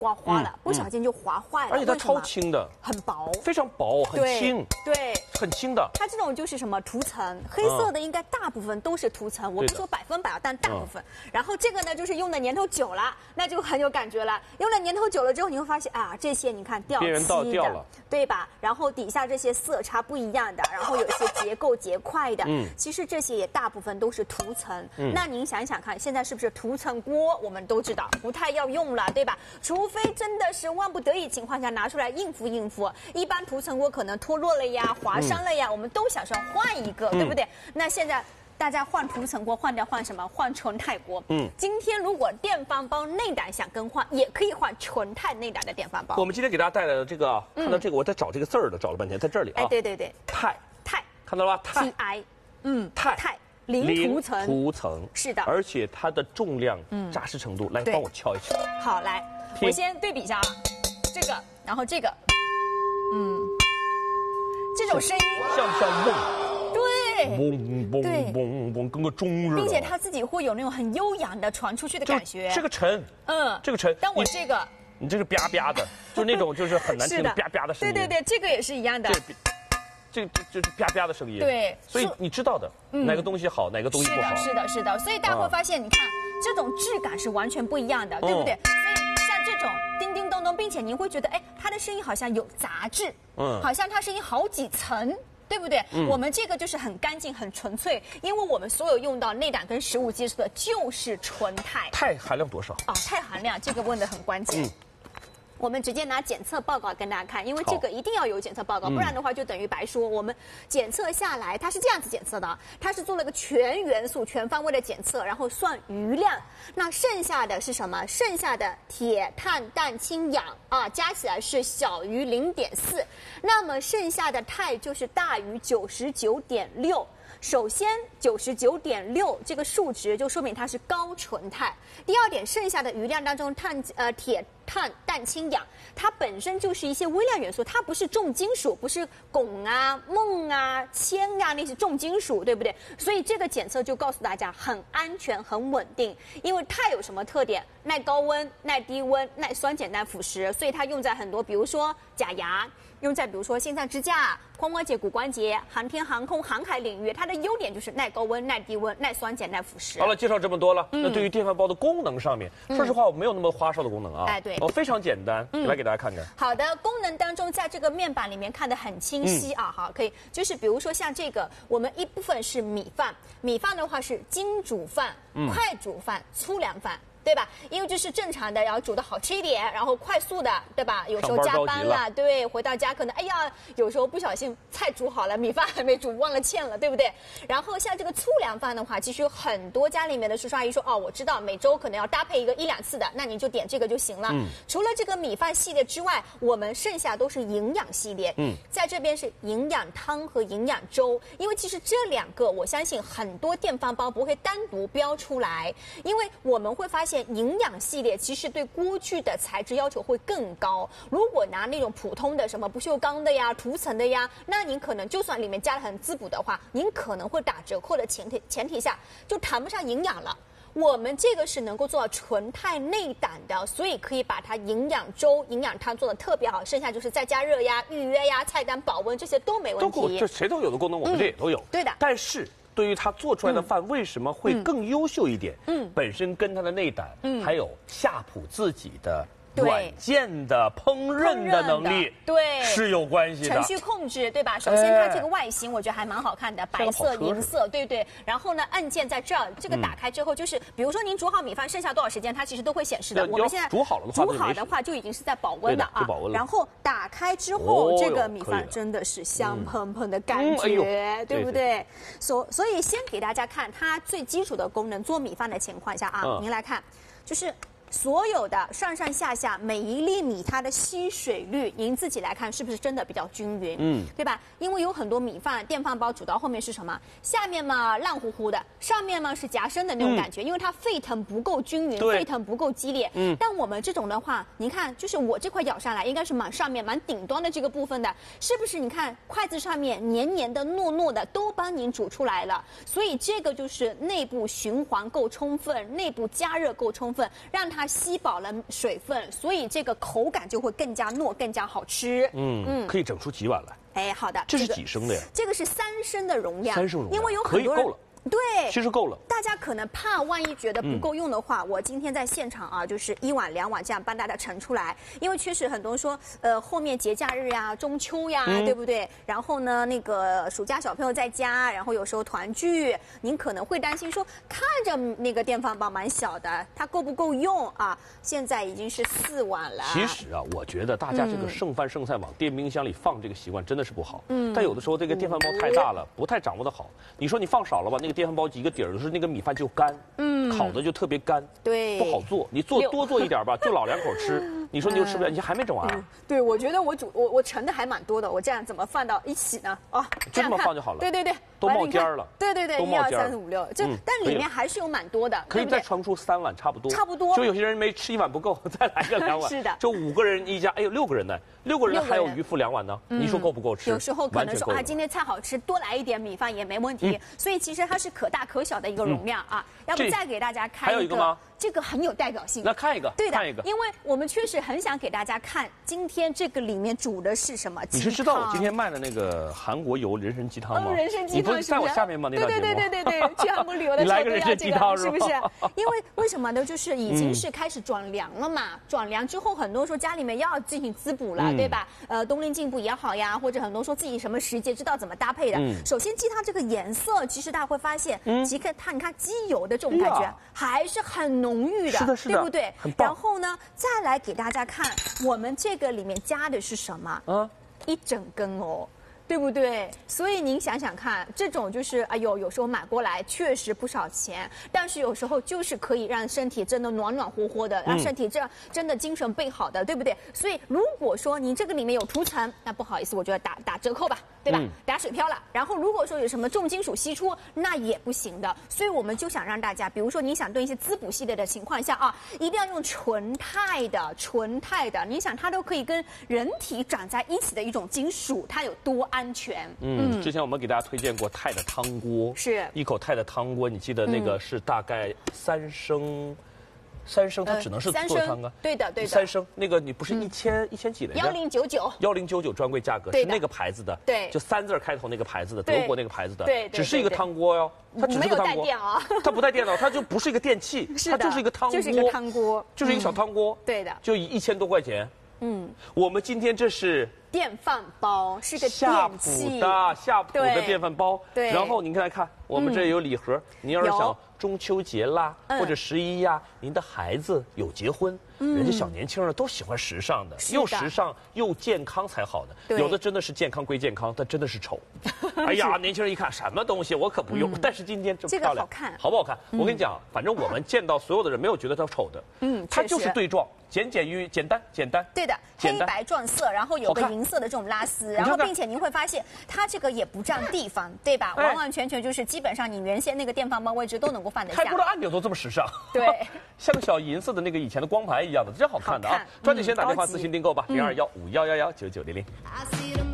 刮花了，不小心就划坏了。 而且它超轻的， 很薄， 非常薄，很轻， 对， 很轻的。 它这种就是什么涂层，黑色的应该大部分都是涂层，我不说100%，但大部分。然后这个呢，就是用的年头久了，那就很有感觉了。用了年头久了之后，你会发现啊，这些你看掉漆的，对吧？然后底下这些色差不一样的，然后有一些结构结块的，其实这些也大部分都是涂层。那您想想看，现在是不是涂层锅？我们都知道不太要用了，对吧？除非真的是万不得已情况下拿出来应付应付，一般涂层锅可能脱落了呀、划伤了呀，我们都想说换一个，对不对？那现在大家换涂层锅换掉换什么？换纯钛锅。今天如果电饭煲内胆想更换，也可以换纯钛内胆的电饭煲。 我们今天给大家带来的这个，看到这个我在找这个字儿的，找了半天，在这里啊。 哎，对对对， 钛，看到了吧？ 钛，钛。零涂层是的， 而且它的重量、扎实程度，来帮我敲一敲。 好，来，我先对比一下啊，这个，然后这个，这种声音像不像瓮？ 对， 嗡嗡嗡嗡，跟个钟似的。 并且它自己会有那种很悠扬的传出去的感觉。 这个沉，这个沉。 但我这个， 你这个吧吧的，就那种就是很难听的吧吧的声音。 对对对，这个也是一样的。 这就是啪啪的声音， 对， 所以你知道的哪个东西好，哪个东西不好。 是的，所以大家会发现，你看这种质感是完全不一样的，对不对？所以像这种叮叮咚咚，并且您会觉得，哎，它的声音好像有杂质，好像它声音好几层。对不对？我们这个就是很干净、很纯粹，因为我们所有用到内胆跟食物基础的就是纯钛。 钛含量多少？ 哦，钛含量这个问得很关键。我们直接拿检测报告跟大家看，因为这个一定要有检测报告，不然的话就等于白说。我们检测下来，它是这样子检测的，它是做了个全元素、全方位的检测，然后算余量。那剩下的是什么？剩下的铁、碳、氮、氢、氧啊，加起来是小于0.4，那么剩下的钛就是大于99.6。首先，99.6这个数值就说明它是高纯钛。第二点，剩下的余量当中，铁、碳、氮、氢、氧，它本身就是一些微量元素，它不是重金属，不是汞啊、锰啊、铅啊那些重金属，对不对？所以这个检测就告诉大家很安全、很稳定。因为钛有什么特点？耐高温、耐低温、耐酸碱、耐腐蚀，所以它用在很多，比如说假牙。用在比如说心脏支架、髋关节、骨关节、航天航空、航海领域，它的优点就是耐高温、耐低温、耐酸碱、耐腐蚀。 好了，介绍这么多了，那对于电饭煲的功能上面，说实话我没有那么花哨的功能啊。 哎，对， 非常简单，来给大家看看。 好的，功能当中在这个面板里面看得很清晰啊，好，可以，就是比如说像这个，我们一部分是米饭，米饭的话是精煮饭、快煮饭、粗粮饭。对吧？因为这是正常的，然后煮的好吃一点，然后快速的，对吧？有时候加班了，对，回到家可能哎呀，有时候不小心菜煮好了，米饭还没煮，忘了芡了，对不对？然后像这个粗粮饭的话，其实有很多家里面的叔叔阿姨说，哦，我知道每周可能要搭配一个1、2次的，那你就点这个就行了。除了这个米饭系列之外，我们剩下都是营养系列。在这边是营养汤和营养粥，因为其实这2个，我相信很多电饭煲不会单独标出来，因为我们会发现。营养系列其实对锅具的材质要求会更高。如果拿那种普通的什么不锈钢的呀、涂层的呀，那您可能就算里面加了很滋补的话，您可能会打折扣的前提下，就谈不上营养了。我们这个是能够做到纯钛内胆的，所以可以把它营养粥、营养汤做得特别好。剩下就是再加热呀、预约呀、菜单保温这些都没问题。 这谁都有的功能，我们这也都有。 对的， 但是。对于它做出来的饭为什么会更优秀一点？本身跟它的内胆，还有夏普自己的软件的烹饪的能力， 对， 是有关系的。 程序控制，对吧？首先它这个外形我觉得还蛮好看的，白色、银色，对对。然后呢，按键在这儿，这个打开之后就是，比如说您煮好米饭剩下多少时间，它其实都会显示的。我们现在煮好的话就已经是在保温了啊。 保温了。 然后打开之后，这个米饭真的是香喷喷的感觉，对不对？所以先给大家看它最基础的功能，做米饭的情况下啊，您来看，就是。所有的上上下下每一粒米它的吸水率，您自己来看是不是真的比较均匀？对吧？因为有很多米饭电饭煲煮到后面是什么？下面嘛烂乎乎的，上面嘛是夹生的那种感觉，因为它沸腾不够均匀，沸腾不够激烈。但我们这种的话，您看，就是我这块咬上来，应该是蛮上面蛮顶端的这个部分的，是不是？你看筷子上面黏黏的、糯糯的，都帮您煮出来了。所以这个就是内部循环够充分，内部加热够充分，让它它吸饱了水分，所以这个口感就会更加糯、更加好吃。 可以整出几碗来。 哎，好的。 这是几升的呀？ 这个是3升的容量。 3升容量， 因为有很多人可以够了。 对， 其实够了。 大家可能怕万一觉得不够用的话，我今天在现场啊，就是1碗2碗这样帮大家盛出来。因为确实很多人说，后面节假日呀、中秋呀，对不对？然后呢，那个暑假小朋友在家，然后有时候团聚，您可能会担心说，看着那个电饭煲蛮小的，它够不够用啊？现在已经是4碗了。 其实啊，我觉得大家这个剩饭剩菜往电冰箱里放这个习惯真的是不好。但有的时候这个电饭煲太大了，不太掌握的好。你说你放少了吧，那个电饭煲几个底儿，就是那个米饭就干，烤的就特别干， 对， 不好做。你多做一点吧，就老两口吃。你说你就吃不了，你还没整完啊？ 对，我觉得我盛的还蛮多的，我这样怎么放到一起呢？哦， 就这么放就好了。 对对对， 都冒尖了。 对对对，1、2、3、4、5、6，这但里面还是有蛮多的， 可以再盛出3碗，差不多。 差不多。 就有些人没吃1碗不够，再来个2碗。 是的。 就5个人一家，哎呦6个人呢，6个人还有余腹2碗呢。你说够不够吃？ 有时候可能说啊，今天菜好吃，多来一点米饭也没问题。所以其实它是可大可小的一个容量啊。要不再给大家看一个？ 还有一个吗？ 这个很有代表性。 那看一个。 对的， 看一个。 因为我们确实很想给大家看今天这个里面煮的是什么。 你是知道我今天卖的那个韩国油人参鸡汤吗？ 人参鸡汤。 你不是在我下面吗？那档节目。 对，去韩国旅游的时候你来个人参鸡汤是不是？因为什么呢？就是已经是开始转凉了嘛。转凉之后，很多说家里面要进行滋补了，对吧？冬令进补也好呀，或者很多说自己什么时节知道怎么搭配的。首先鸡汤这个颜色，其实大家会发现，其实它你看鸡油的这种感觉还是很浓郁的， 是的， 对不对？ 很棒。 然后呢，再来给大家看我们这个里面加的是什么？1整根哦。对不对？所以您想想看，这种就是哎呦，有时候买过来确实不少钱，但是有时候就是可以让身体真的暖暖和和的，让身体这真的精神倍好的，对不对？所以如果说您这个里面有涂层，那不好意思，我觉得打折扣吧，对吧？打水漂了。然后如果说有什么重金属析出，那也不行的。所以我们就想让大家，比如说您想炖一些滋补系列的情况下啊，一定要用纯钛的。你想它都可以跟人体长在一起的一种金属，它有多安全。 之前我们给大家推荐过钛的汤锅， 是一口钛的汤锅，你记得那个是大概3升。它只能是做汤啊。 对的。 3升那个你不是1000几来着？1099专柜价格是那个牌子的， 对， 就3字开头那个牌子的，德国那个牌子的， 对， 只是一个汤锅哟，它只是个汤锅，它不带电的，它就不是一个电器，它就是一个汤锅， 就是一个汤锅， 就是一个小汤锅， 对的， 就1000多块钱。我们今天这是电饭煲，是个夏普的电饭煲。 对。 然后您看，我们这有礼盒，您要是想中秋节啦，或者11呀，您的孩子有结婚，人家小年轻人都喜欢时尚的，又时尚又健康才好的。有的真的是健康归健康，但真的是丑。哎呀，年轻人一看什么东西我可不用，但是今天这么漂亮，好不好看？我跟你讲，反正我们见到所有的人没有觉得它丑的，它就是对撞。简单， 对的，黑白撞色，然后有个银色的这种拉丝，然后并且您会发现它这个也不占地方，对吧？完完全全就是基本上你原先那个电饭煲位置都能够放得下。 开锅的按钮都这么时尚， 对， 像个小银色的那个以前的光盘一样的，真好看的啊！抓紧时间打电话咨询订购吧，0215119900。